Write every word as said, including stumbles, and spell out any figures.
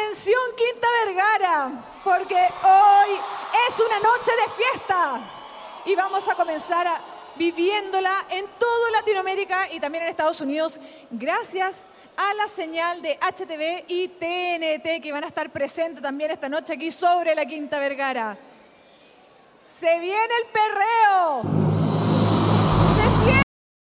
Atención Quinta Vergara, porque hoy es una noche de fiesta y vamos a comenzar a, viviéndola en toda Latinoamérica y también en Estados Unidos gracias a la señal de H T V y T N T que van a estar presentes también esta noche aquí sobre la Quinta Vergara. Se viene el perreo.